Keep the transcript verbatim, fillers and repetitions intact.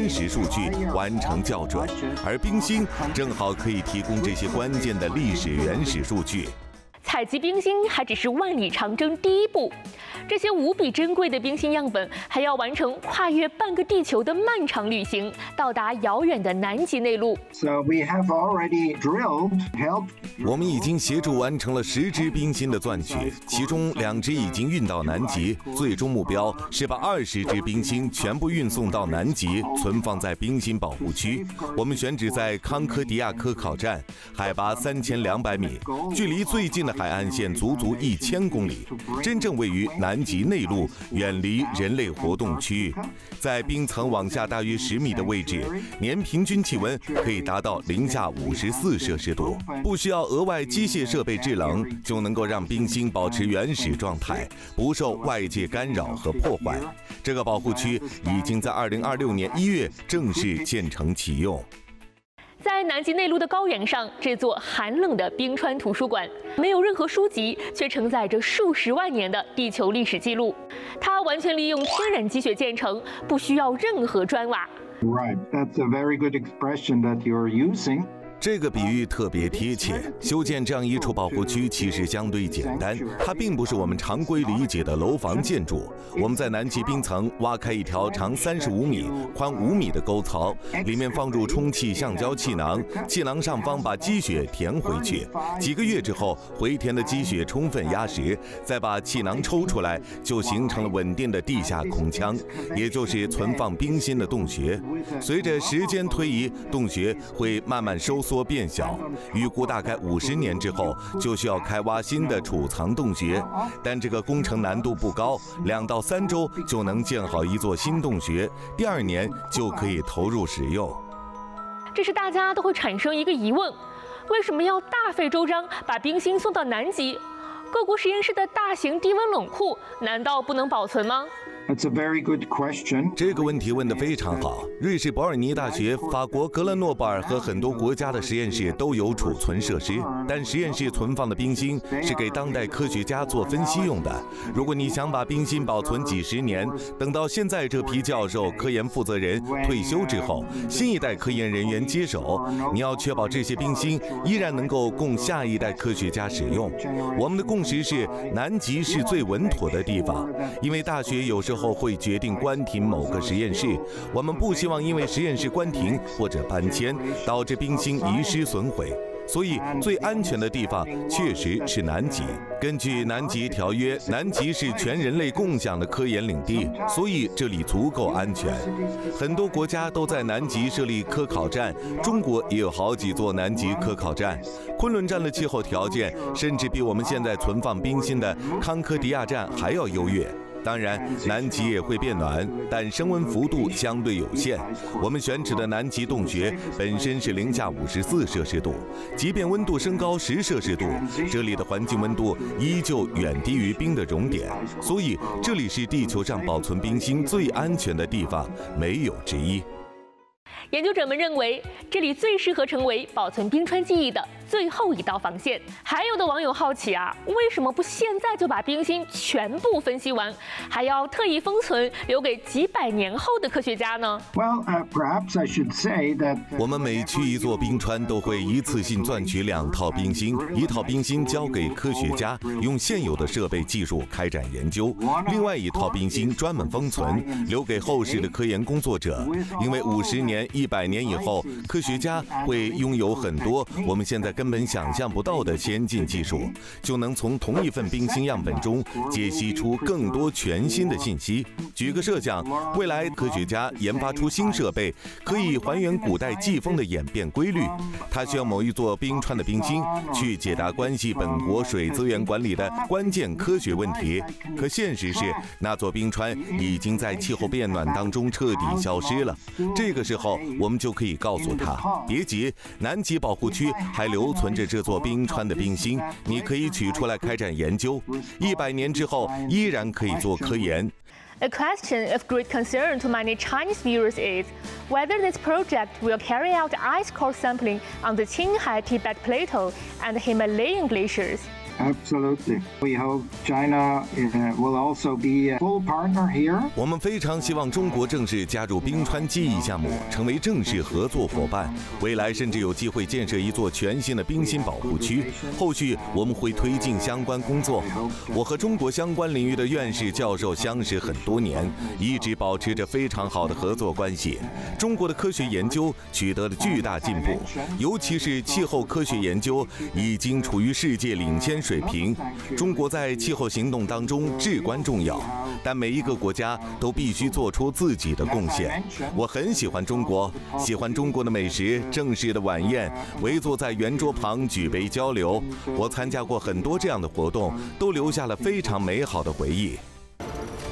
原始数据完成校准，而冰芯正好可以提供这些关键的历史原始数据。 采集冰芯还只是万里长征第一步，这些无比珍贵的冰芯样本还要完成跨越半个地球的漫长旅行，到达遥远的南极内陆。 So we have already drilled, helped. 我们已经协助完成了十支冰芯的钻取，其中两支已经运到南极，最终目标是把二十支冰芯全部运送到南极，存放在冰芯保护区。我们选址在康科迪亚科考站，海拔三千两百米，距离最近的海岸线足足一千公里，真正位于南极内陆，远离人类活动区域。在冰层往下大约十米的位置，年平均气温可以达到零下五十四摄氏度，不需要额外机械设备制冷，就能够让冰芯保持原始状态，不受外界干扰和破坏。这个保护区已经在二零二六年一月正式建成启用。 在南极内陆的高原上，这座寒冷的冰川图书馆没有任何书籍，却承载着数十万年的地球历史记录。它完全利用天然积雪建成，不需要任何砖瓦。 Right, that's a very good expression that you're using. 这个比喻特别贴切。修建这样一处保护区其实相对简单，它并不是我们常规理解的楼房建筑。我们在南极冰层挖开一条长三十五米、宽五米的沟槽，里面放入充气橡胶气囊，气囊上方把积雪填回去。几个月之后，回填的积雪充分压实，再把气囊抽出来，就形成了稳定的地下空腔，也就是存放冰芯的洞穴。随着时间推移，洞穴会慢慢收缩变小，预估大概五十年之后就需要开挖新的储藏洞穴，但这个工程难度不高，两到三周就能建好一座新洞穴，第二年就可以投入使用。 这时大家都会产生一个疑问：为什么要大费周章把冰芯送到南极？各国实验室的大型低温冷库难道不能保存吗？ That's a very good question. 这个问题问得非常好。瑞士伯尔尼大学、法国格勒诺布尔和很多国家的实验室都有储存设施，但实验室存放的冰芯是给当代科学家做分析用的。如果你想把冰芯保存几十年，等到现在这批教授、科研负责人退休之后，新一代科研人员接手，你要确保这些冰芯依然能够供下一代科学家使用。我们的共识是，南极是最稳妥的地方，因为大学有时候后会决定关停某个实验室，我们不希望因为实验室关停或者搬迁导致冰芯遗失损毁，所以最安全的地方确实是南极。根据南极条约，南极是全人类共享的科研领地，所以这里足够安全。很多国家都在南极设立科考站，中国也有好几座南极科考站。昆仑站的气候条件甚至比我们现在存放冰芯的康科迪亚站还要优越。当然，南极也会变暖，但升温幅度相对有限。我们选址的南极洞穴本身是零下五十四摄氏度，即便温度升高十摄氏度，这里的环境温度依旧远低于冰的熔点，所以这里是地球上保存冰芯最安全的地方，没有之一。 研究者们认为，这里最适合成为保存冰川记忆的最后一道防线。还有的网友好奇啊，为什么不现在就把冰芯全部分析完，还要特意封存，留给几百年后的科学家呢？ Well, uh, perhaps I should say that. 我们每去一座冰川，都会一次性钻取两套冰芯，一套冰芯交给科学家，用现有的设备技术开展研究；另外一套冰芯专门封存，留给后世的科研工作者。因为五十年、一百年以后，科学家会拥有很多我们现在根本想象不到的先进技术，就能从同一份冰芯样本中解析出更多全新的信息。举个设想，未来科学家研发出新设备，可以还原古代季风的演变规律。它需要某一座冰川的冰芯去解答关系本国水资源管理的关键科学问题。可现实是，那座冰川已经在气候变暖当中彻底消失了。这个时候，我们就可以告诉他，别急，南极保护区还留存着这座冰川的冰芯，你可以取出来开展研究，一百年之后依然可以做科研。 A question of great concern to many Chinese viewers is whether this project will carry out ice core sampling on the Qinghai Tibet Plateau and Himalayan glaciers. Absolutely. We hope China uh, will also be a full partner here. 我们非常希望中国正式加入冰川记忆项目，成为正式合作伙伴。未来甚至有机会建设一座全新的冰芯保护区。后续我们会推进相关工作。我和中国相关领域的院士教授相识很多年，一直保持着非常好的合作关系。中国的科学研究取得了巨大进步，尤其是气候科学研究已经处于世界领先水平。中国在气候行动当中至关重要，但每一个国家都必须做出自己的贡献。我很喜欢中国，喜欢中国的美食、正式的晚宴、围坐在圆桌旁举杯交流。我参加过很多这样的活动，都留下了非常美好的回忆。